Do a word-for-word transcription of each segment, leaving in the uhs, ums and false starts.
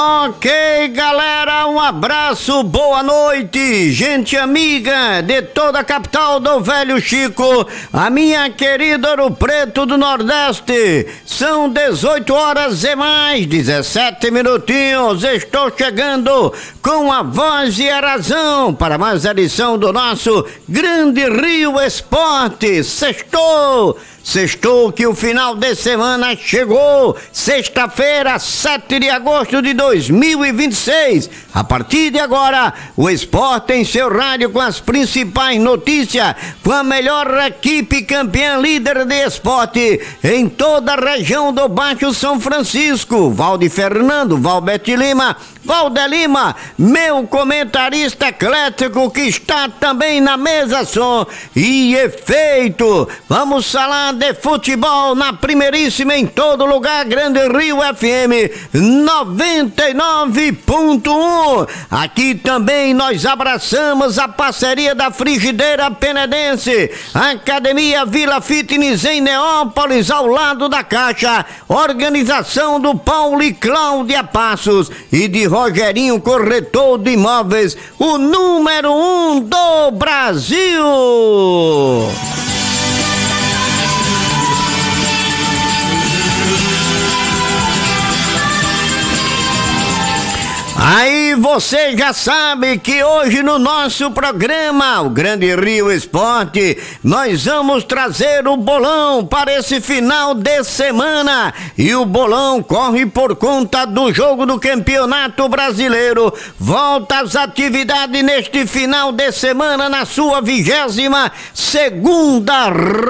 Ok, galera, um abraço, boa noite, gente amiga de toda a capital do Velho Chico, a minha querida Ouro Preto do Nordeste. São dezoito horas e mais dezessete minutinhos. Estou chegando com a voz e a razão para mais edição do nosso Grande Rio Esporte. Sextou! Sextou que o final de semana chegou, sexta-feira, sete de agosto de dois mil e vinte e seis. A partir de agora, o Esporte em seu rádio com as principais notícias, com a melhor equipe campeã líder de esporte em toda a região do Baixo São Francisco. Valde Fernando, Valbete Lima, Valde Lima, meu comentarista eclético que está também na mesa som e efeito. Vamos falar de futebol na primeiríssima em todo lugar, Grande Rio F M noventa e nove ponto um. Aqui também nós abraçamos a parceria da Frigideira Penedense, Academia Vila Fitness em Neópolis, ao lado da Caixa, organização do Paulo e Cláudia Passos e de Rogerinho Corretor de Imóveis, o número um do Brasil. Aí você já sabe que hoje no nosso programa, o Grande Rio Esporte, nós vamos trazer o bolão para esse final de semana. E o bolão corre por conta do jogo do Campeonato Brasileiro. Volta às atividades neste final de semana na sua vigésima segunda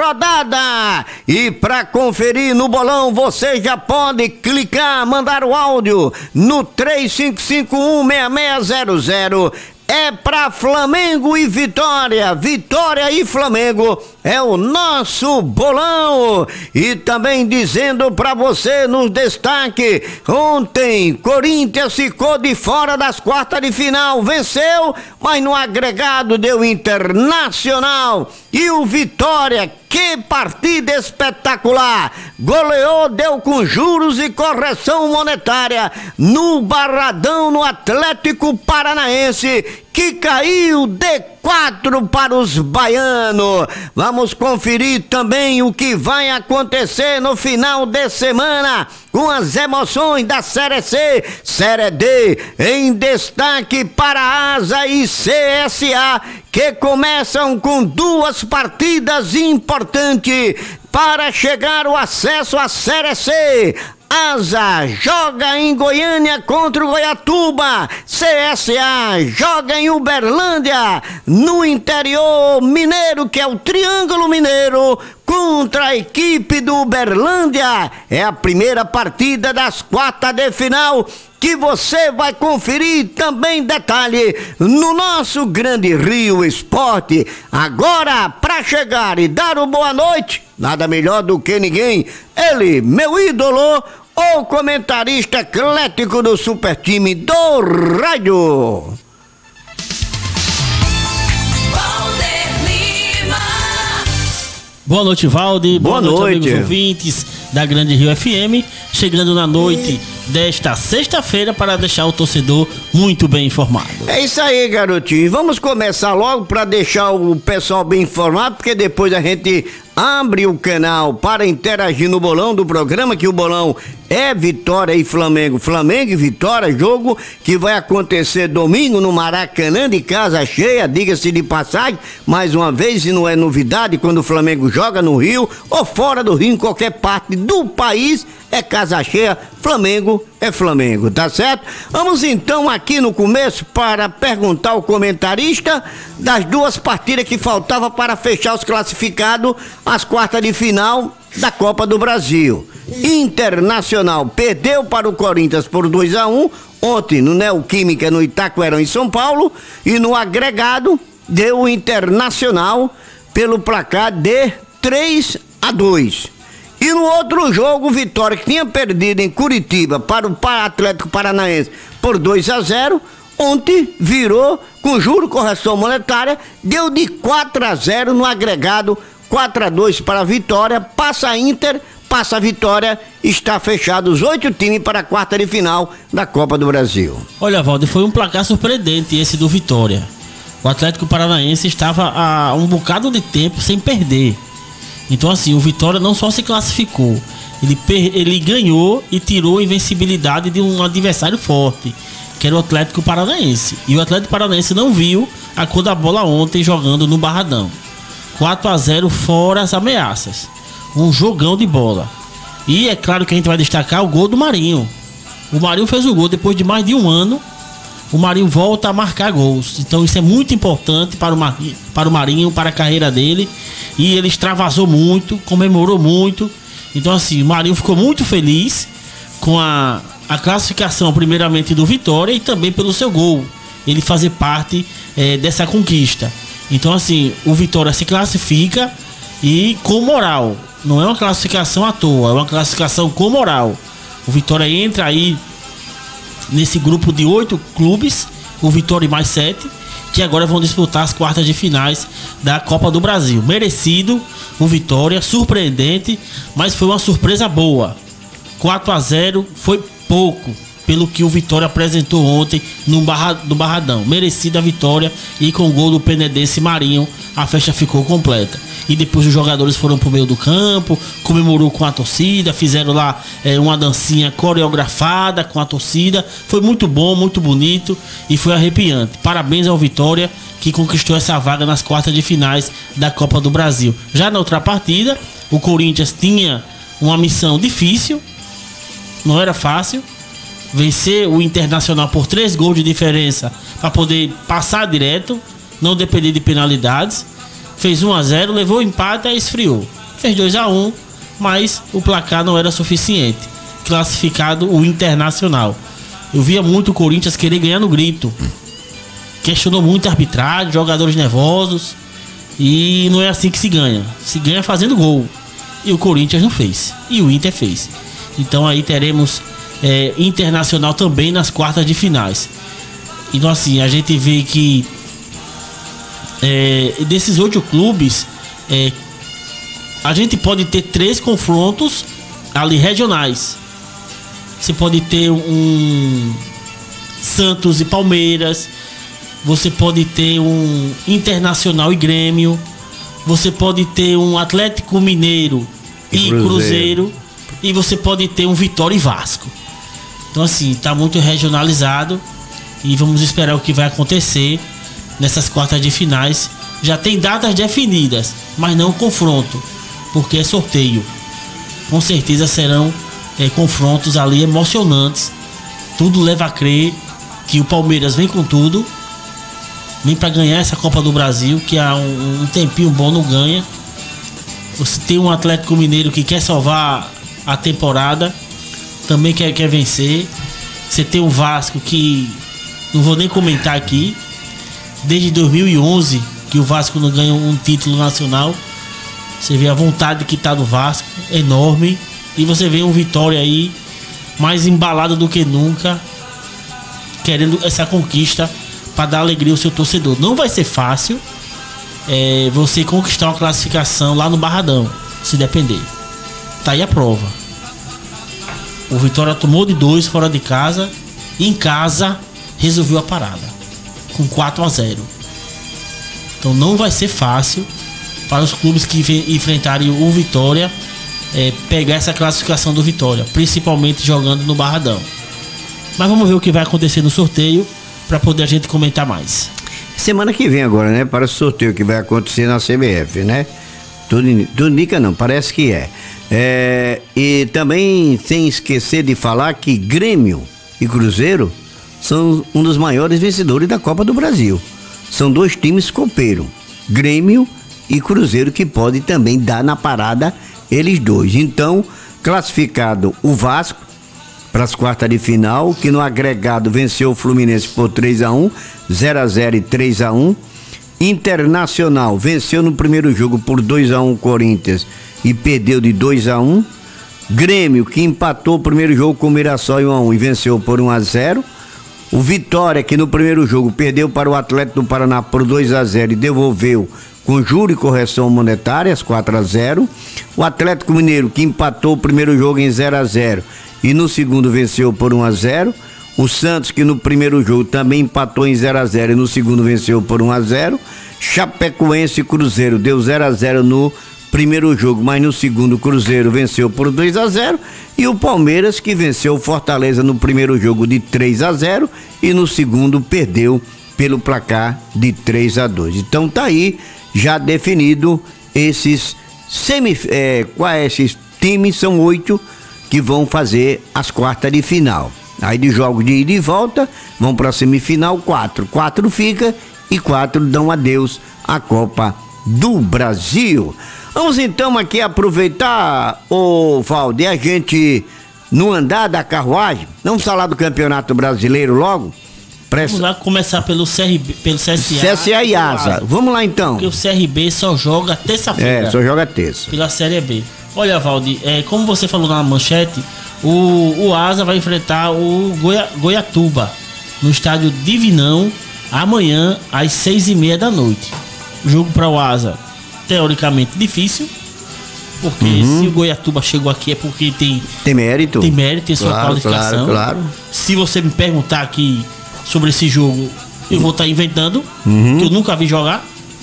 rodada. E para conferir no bolão, você já pode clicar, mandar o áudio no três cinco cinco um seis seis zero zero. É pra Flamengo e Vitória, Vitória e Flamengo é o nosso bolão. E também dizendo pra você nos destaque, ontem Corinthians ficou de fora das quartas de final, venceu, mas no agregado deu Internacional. E o Vitória, que partida espetacular, goleou, deu com juros e correção monetária no Barradão, no Atlético Paranaense, que caiu de quatro para os baianos. Vamos conferir também o que vai acontecer no final de semana com as emoções da Série C, Série D, em destaque para a Asa e C S A, que começam com duas partidas importantes para chegar ao acesso à Série C. Asa joga em Goiânia contra o Goiatuba, C S A joga em Uberlândia, no interior mineiro, que é o Triângulo Mineiro, contra a equipe do Uberlândia. É a primeira partida das quartas de final que você vai conferir também, detalhe, no nosso Grande Rio Esporte. Agora, para chegar e dar uma boa noite, nada melhor do que ninguém, ele, meu ídolo, o comentarista eclético do Super Time do rádio. Boa noite, Valde. Boa, Boa noite, noite, amigos ouvintes da Grande Rio F M. Chegando na noite desta sexta-feira para deixar o torcedor muito bem informado. É isso aí, garotinho. Vamos começar logo para deixar o pessoal bem informado, porque depois a gente abre o canal para interagir no bolão do programa, que o bolão é Vitória e Flamengo. Flamengo e Vitória, jogo que vai acontecer domingo no Maracanã, de casa cheia, diga-se de passagem, mais uma vez, e não é novidade, quando o Flamengo joga no Rio ou fora do Rio, em qualquer parte do país, é casa cheia, Flamengo é Flamengo, tá certo? Vamos então aqui no começo para perguntar ao comentarista das duas partidas que faltava para fechar os classificados às quartas de final da Copa do Brasil. Internacional perdeu para o Corinthians por dois a um ontem no Neoquímica, no Itaquerão, em São Paulo, e no agregado deu o Internacional pelo placar de três a dois. E no outro jogo, Vitória, que tinha perdido em Curitiba para o Atlético Paranaense por dois a zero, ontem virou com juro, correção monetária, deu de quatro a zero no agregado, quatro a dois para a Vitória, passa a Inter passa a Vitória, está fechado os oito times para a quarta de final da Copa do Brasil. Olha, Valdir, foi um placar surpreendente esse do Vitória. O Atlético Paranaense estava há um bocado de tempo sem perder. Então assim, o Vitória não só se classificou, ele, per... ele ganhou e tirou a invencibilidade de um adversário forte, que era o Atlético Paranaense. E o Atlético Paranaense não viu a cor da bola ontem jogando no Barradão. quatro a zero fora as ameaças. Um jogão de bola. E é claro que a gente vai destacar o gol do Marinho. O Marinho fez o gol depois de mais de um ano. O Marinho volta a marcar gols. Então isso é muito importante para o, Mar... para o Marinho, para a carreira dele. E ele extravasou muito, comemorou muito. Então assim, o Marinho ficou muito feliz com a, a classificação primeiramente do Vitória e também pelo seu gol. Ele fazer parte é, dessa conquista. Então assim, o Vitória se classifica e com moral. Não é uma classificação à toa, é uma classificação com moral. O Vitória entra aí nesse grupo de oito clubes, o Vitória e mais sete, que agora vão disputar as quartas de finais da Copa do Brasil. Merecido, o Vitória, surpreendente, mas foi uma surpresa boa. quatro a zero foi pouco pelo que o Vitória apresentou ontem no, barra, no Barradão. Merecida a vitória, e com o gol do penedense Marinho, a festa ficou completa. E depois os jogadores foram pro meio do campo, comemorou com a torcida, fizeram lá é, uma dancinha coreografada com a torcida. Foi muito bom, muito bonito e foi arrepiante. Parabéns ao Vitória, que conquistou essa vaga nas quartas de finais da Copa do Brasil. Já na outra partida, o Corinthians tinha uma missão difícil, não era fácil. Vencer o Internacional por três gols de diferença para poder passar direto, não depender de penalidades. Fez um a zero, levou o empate e esfriou. Fez dois a um, mas o placar não era suficiente. Classificado o Internacional. Eu via muito o Corinthians querer ganhar no grito. Questionou muito a arbitragem, jogadores nervosos. E não é assim que se ganha. Se ganha fazendo gol. E o Corinthians não fez. E o Inter fez. Então aí teremos é, Internacional também nas quartas de finais. Então assim, a gente vê que É, desses oito clubes, é, a gente pode ter três confrontos ali regionais. Você pode ter um Santos e Palmeiras, você pode ter um Internacional e Grêmio, você pode ter um Atlético Mineiro e, e Cruzeiro. Cruzeiro, e você pode ter um Vitória e Vasco. Então assim, tá muito regionalizado e vamos esperar o que vai acontecer nessas quartas de finais. Já tem datas definidas, mas não confronto, porque é sorteio. Com certeza serão é, confrontos ali emocionantes. Tudo leva a crer que o Palmeiras vem com tudo, vem para ganhar essa Copa do Brasil, que há um, um tempinho bom não ganha. Você tem um Atlético Mineiro que quer salvar a temporada, também quer, quer vencer. Você tem o Vasco, que não vou nem comentar aqui, desde dois mil e onze que o Vasco não ganha um título nacional. Você vê a vontade que tá do Vasco, enorme. E você vê um Vitória aí mais embalado do que nunca, querendo essa conquista para dar alegria ao seu torcedor. Não vai ser fácil é, você conquistar uma classificação lá no Barradão, se depender. Tá aí a prova. O Vitória tomou de dois fora de casa, e em casa resolveu a parada com quatro a zero. Então não vai ser fácil para os clubes que enfrentarem o Vitória é, pegar essa classificação do Vitória, principalmente jogando no Barradão. Mas vamos ver o que vai acontecer no sorteio para poder a gente comentar mais. Semana que vem agora, né? Para o sorteio que vai acontecer na C B F, né? Tudo, tudo indica não, parece que é. é. E também sem esquecer de falar que Grêmio e Cruzeiro são um dos maiores vencedores da Copa do Brasil. São dois times copeiros, Grêmio e Cruzeiro, que pode também dar na parada eles dois. Então, classificado o Vasco para as quartas de final, que no agregado venceu o Fluminense por três a um, zero a zero e três a um. Internacional venceu no primeiro jogo por dois a um o Corinthians e perdeu de dois a um. Grêmio, que empatou o primeiro jogo com o Mirassol em um a um e venceu por um a zero. O Vitória, que no primeiro jogo perdeu para o Atlético do Paraná por dois a zero e devolveu com juro e correção monetárias, quatro a zero. O Atlético Mineiro, que empatou o primeiro jogo em zero a zero e no segundo venceu por um a zero. O Santos, que no primeiro jogo também empatou em zero a zero e no segundo venceu por um a zero. Chapecoense e Cruzeiro deu zero a zero no primeiro jogo, mas no segundo o Cruzeiro venceu por dois a zero. E o Palmeiras, que venceu o Fortaleza no primeiro jogo de três a zero e no segundo perdeu pelo placar de três a dois. Então tá aí já definido esses semi, é, quais esses times, são oito que vão fazer as quartas de final. Aí de jogos de ida e volta, vão para a semifinal quatro. Quatro fica e quatro dão adeus à Copa do Brasil. Vamos então aqui aproveitar, ô Valdir, a gente no andar da carruagem, vamos falar do Campeonato Brasileiro logo? Presta... Vamos lá começar pelo, C R B, pelo C S A. C S A e Asa. Vamos lá então. Porque o C R B só joga terça-feira. É, só joga terça. Pela Série B. Olha, Valdir, é, como você falou na manchete, o, o Asa vai enfrentar o Goia, Goiatuba no estádio Divinão amanhã às seis e meia da noite. O jogo para o Asa, teoricamente difícil, porque uhum. se o Goiatuba chegou aqui é porque tem tem mérito, tem mérito, tem sua claro, qualificação. Claro, claro. Se você me perguntar aqui sobre esse jogo, eu vou estar tá inventando, uhum. que eu nunca vi jogar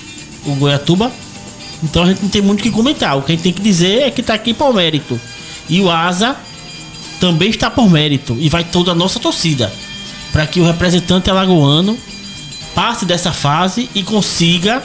o Goiatuba. Então a gente não tem muito o que comentar. O que a gente tem que dizer é que está aqui por mérito. E o Asa também está por mérito. E vai toda a nossa torcida para que o representante alagoano passe dessa fase e consiga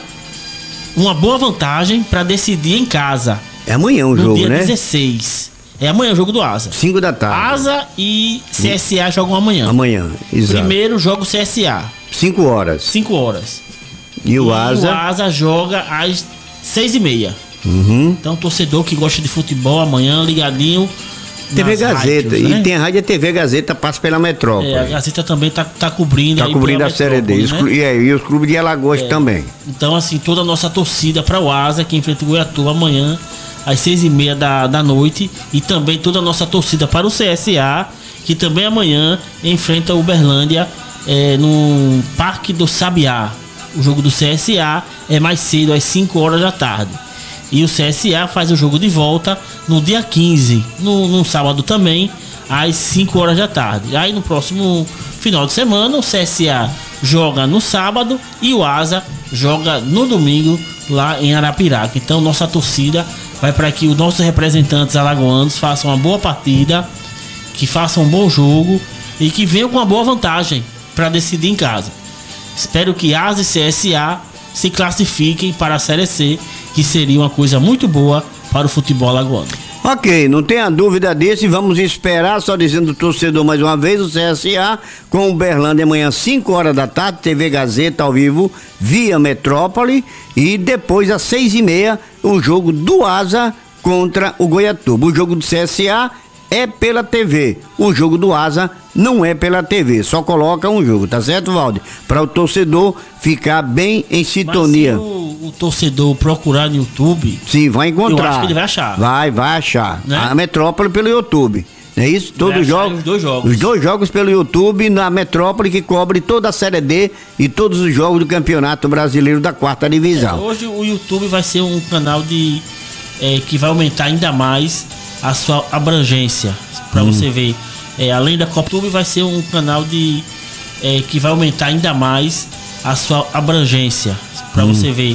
uma boa vantagem para decidir em casa. É amanhã o no jogo, dia né? dezesseis. É amanhã o jogo do Asa. cinco da tarde. Asa e C S A jogam amanhã. Amanhã, exato. Primeiro jogo C S A. cinco horas. cinco horas. E o e Asa? O Asa joga às seis e meia. Uhum. Então, torcedor que gosta de futebol, amanhã ligadinho. T V Gazeta. Rádios, né? E tem a rádio T V Gazeta, passa pela Metrópole. É, a Gazeta também tá, tá cobrindo. Tá aí cobrindo pela a Série D. Metrópole, né? E, é, e os clubes de Alagoas É. também. Então, assim, toda a nossa torcida para o Asa, que enfrenta o Goiatuba amanhã, às seis e meia da, da noite. E também toda a nossa torcida para o C S A, que também amanhã enfrenta o Uberlândia é, no Parque do Sabiá. O jogo do C S A é mais cedo, às cinco horas da tarde. E o C S A faz o jogo de volta no dia quinze, no, no sábado também, às cinco horas da tarde. Aí no próximo final de semana, o C S A joga no sábado e o Asa joga no domingo lá em Arapiraca. Então nossa torcida vai para que os nossos representantes alagoanos façam uma boa partida, que façam um bom jogo e que venham com uma boa vantagem para decidir em casa. Espero que Asa e C S A se classifiquem para a Série C, que seria uma coisa muito boa para o futebol alagoano. Ok, não tenha dúvida disso, e vamos esperar, só dizendo o torcedor mais uma vez, o C S A com o Uberlândia amanhã cinco horas da tarde, T V Gazeta ao vivo via Metrópole, e depois às seis e meia o jogo do Asa contra o Goiatuba. O jogo do C S A é pela T V, o jogo do Asa não é pela T V, só coloca um jogo, tá certo, Valdir? Para o torcedor ficar bem em sintonia. Mas se o, o torcedor procurar no YouTube, sim, vai encontrar. Eu acho que ele vai achar. Vai, vai achar. Né? A Metrópole pelo YouTube. Não é isso? Todos os jogos. Os dois jogos. Os dois jogos pelo YouTube na Metrópole, que cobre toda a Série D e todos os jogos do Campeonato Brasileiro da quarta divisão. É, hoje o YouTube vai ser um canal de é, que vai aumentar ainda mais a sua abrangência. Para hum. você ver. É, além da Copa, o YouTube vai ser um canal de é, que vai aumentar ainda mais a sua abrangência. Para hum. você ver.